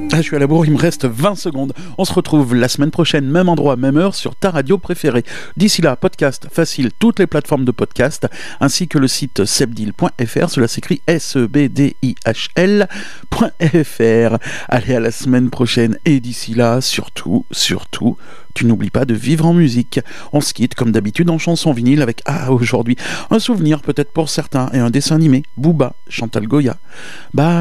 Je suis à la bourre, il me reste 20 secondes. On se retrouve la semaine prochaine, même endroit, même heure, sur ta radio préférée. D'ici là, podcast facile, toutes les plateformes de podcast, ainsi que le site sebdil.fr, cela s'écrit sebdihl.fr. Allez, à la semaine prochaine, et d'ici là, surtout, tu n'oublies pas de vivre en musique. On se quitte comme d'habitude en chanson vinyle avec, aujourd'hui, un souvenir peut-être pour certains, et un dessin animé, Booba, Chantal Goya. Bye.